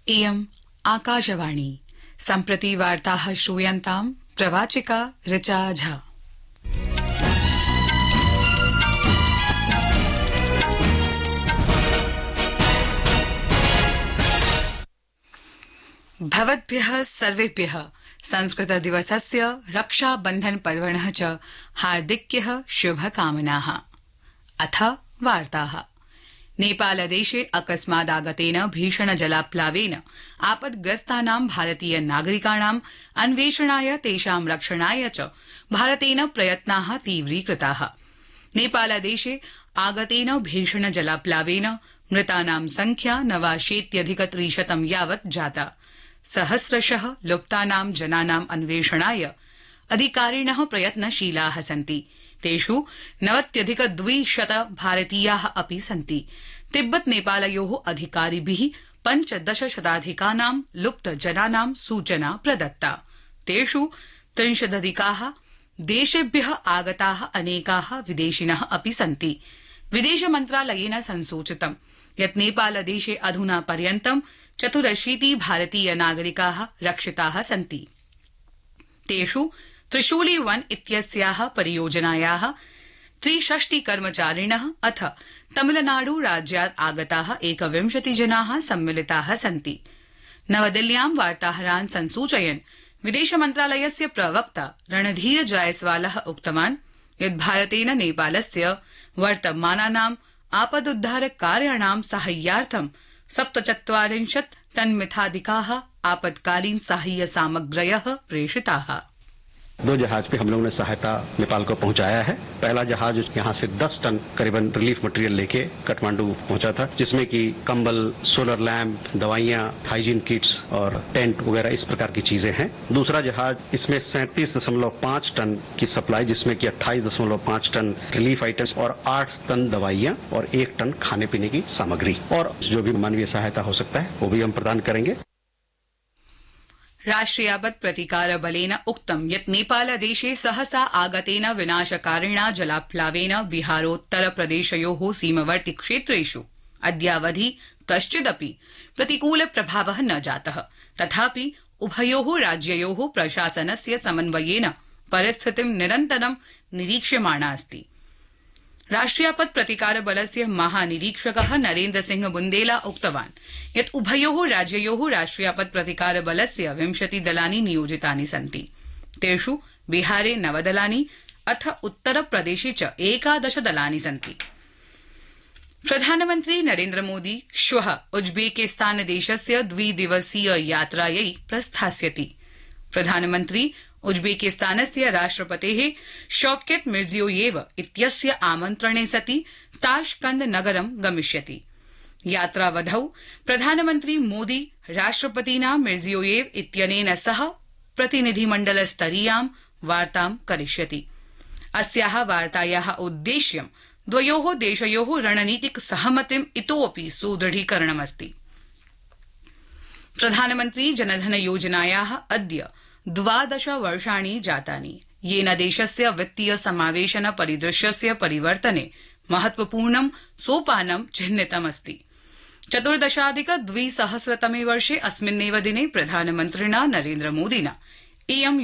इयम् आकाशवाणी सम्प्रति वार्ताः श्रूयन्ताम् प्रवाचिका ऋचा झा। भवद्भ्यः सर्वेभ्यः संस्कृत दिवसस्य रक्षाबन्धन पर्वणः च हार्दिक्यः शुभकामनाः। अथ वार्ताः। नेपालदेशे अकस्मादागतेन भीषण जलाप्लावेन आपद्ग्रस्तानां भारतीय नागरिकाणाम् अन्वेषणाय तेषां रक्षणाय च भारतेन प्रयत्नाः तीव्रीकृताः। नेपालदेशे आगतेन भीषण जलाप्लावेन मृतानां संख्या 89,300 यावत् जाता। सहस्रशः लुप्तानां जनानाम् अन्वेषणाय अधिकारिणः प्रयत्नशीलाः सन्ति। तेषु 90,200 भारतीयाः अपि सन्ति। तिब्बत नेपालयोः अधिकारिभिः 15 शताधिकानां लुप्त जनानां सूचना प्रदत्ता। तेषु 30 देशेभ्यः आगताः अनेकाः विदेशिनः अपि सन्ति। विदेश मन्त्रालयेन संसूचितम् यत् नेपालदेशे अधुना पर्यन्तं 84 भारतीय नागरिकाः रक्षिताः सन्ति। तेषु त्रिशूली वन इत्यस्याः परियोजनायाः 63 कर्मचारिणः अथ तमिलनाडु राज्यात् आगताः 21 जनाः सम्मिलिताः सन्ति। नवदिल्ल्यां वार्ताहरान् संसूचयन् विदेश मन्त्रालयस्य प्रवक्ता रणधीर जायसवालः उक्तवान् यत् भारतेन नेपालस्य वर्तमानानाम् आपदुद्धार कार्याणां साहाय्यार्थं 47 टनमिताधिकाः आपत्कालीन साहाय्य सामग्र्यः प्रेषिताः। 2 जहाज पे हम लोगों ने सहायता नेपाल को पहुंचाया है। पहला जहाज यहाँ से 10 टन करीबन रिलीफ मटेरियल लेके काठमांडू पहुंचा था, जिसमें कि कंबल, सोलर लैंप, दवाइयाँ, हाइजीन किट्स और टेंट वगैरह इस प्रकार की चीजें हैं। दूसरा जहाज इसमें 37.5 टन की सप्लाई, जिसमें कि 28.5 टन रिलीफ आइटम्स और 8 टन दवाइयाँ और 1 टन खाने पीने की सामग्री और जो भी मानवीय सहायता हो सकता है वो भी हम प्रदान करेंगे। राष्ट्रियापत् प्रतिकार बलेन उक्तं यत् नेपालदेशे सहसा आगतेन विनाशकारिणा जलाप्लावेन बिहारोत्तर प्रदेशयोः सीमवर्ति क्षेत्रेषु अद्यावधि कश्चिदपि प्रतिकूल प्रभावः न जातः। तथापि उभयोः राज्ययोः प्रशासनस्य समन्वयेन परिस्थितिं निरन्तरं निरीक्ष्यमाणा अस्ति। राष्ट्रियापत् प्रतिकार बलस्य महानिरीक्षकः नरेन्द्र सिंह बुन्देला उक्तवान् यत् उभयोः राज्ययोः राष्ट्रियापत् प्रतिकार बलस्य 20 दलानि नियोजितानि सन्ति। तेषु बिहारे 9 दलानि अथ उत्तरप्रदेशे च 11 दलानि सन्ति। प्रधानमन्त्री नरेन्द्र मोदी श्वः उज्बेकिस्तान देशस्य 2 दिवसीय यात्रायै प्रस्थास्यति। प्रधानमन्त्री उज्बेकिस्तानस्य राष्ट्रपतेः शौकत मिर्जियोयेव इत्यस्य आमन्त्रणे सति ताश्कंद नगरं गमिष्यति। यात्रावधौ प्रधानमन्त्री मोदी राष्ट्रपतिना मिर्जियोयेव इत्यनेन सह प्रतिनिधिमण्डलस्तरीयां वार्तां करिष्यति। अस्याः वार्तायाः उद्देश्यं द्वयोः देशयोः रणनीतिक सहमतिम् इतोऽपि सुदृढीकरणमस्ति। प्रधानमन्त्री जनधन योजनायाः अद्य 12 वर्षाणि जातानि, येन देशस्य वित्तीय समावेशन परिदृश्यस्य परिवर्तने महत्वपूर्णं सोपानं चिह्नितमस्ति। 14,200 तमे वर्षे अस्मिन्नेव दिने प्रधानमन्त्रिणा नरेन्द्र मोदिना इयं